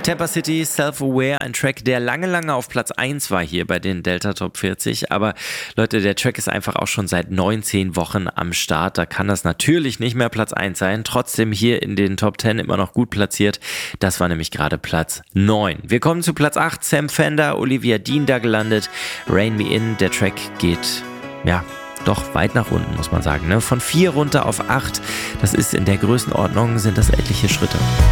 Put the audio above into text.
Tampa City, Self-Aware, ein Track, der lange auf Platz 1 war hier bei den Delta Top 40, aber Leute, der Track ist einfach auch schon seit 19 Wochen am Start, da kann das natürlich nicht mehr Platz 1 sein, trotzdem hier in den Top 10 immer noch gut platziert, das war nämlich gerade Platz 9. Wir kommen zu Platz 8, Sam Fender, Olivia Dean da gelandet, Rain Me In, der Track geht, doch weit nach unten, muss man sagen, ne? Von 4 runter auf 8, das ist in der Größenordnung, sind das etliche Schritte.